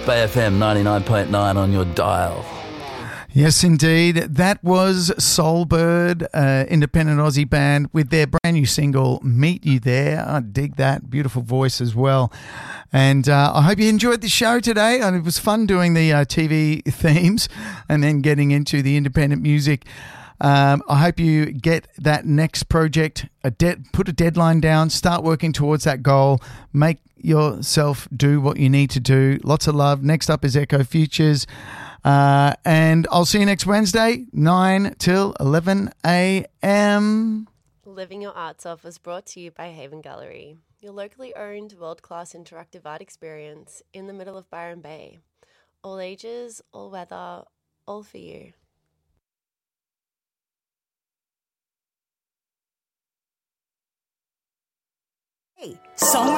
Bay FM 99.9 on your dial. Yes, indeed. That was Soulbird, independent Aussie band, with their brand new single, Meet You There. I dig that. Beautiful voice as well. And I hope you enjoyed the show today. And it was fun doing the TV themes and then getting into the independent music. I hope you get that next project, put a deadline down, start working towards that goal, make yourself do what you need to do. Lots of love. Next up is Echo Futures. And I'll see you next Wednesday, 9 till 11 a.m. Living Your Arts Off was brought to you by Haven Gallery, your locally owned world-class interactive art experience in the middle of Byron Bay. All ages, all weather, all for you. Hey, songwriter.